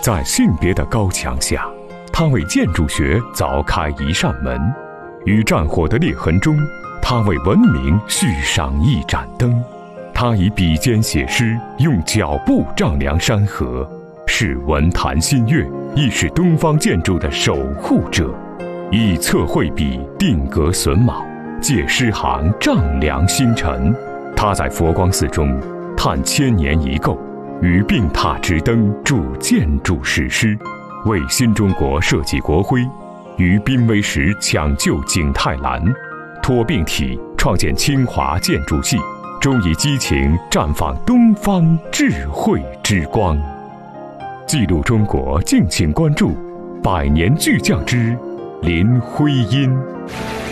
在性别的高墙下，他为建筑学凿开一扇门；于战火的裂痕中，他为文明续上一盏灯。他以笔尖写诗，用脚步丈量山河，是文坛新月，亦是东方建筑的守护者。以测绘笔定格榫卯，借诗行丈量星辰。他在佛光寺中探千年遗构，于病榻之灯铸建筑史诗，为新中国设计国徽，于濒危时抢救景泰蓝，托病体创建清华建筑系，终以激情绽放东方智慧之光。记录中国，敬请关注百年巨匠之林徽因。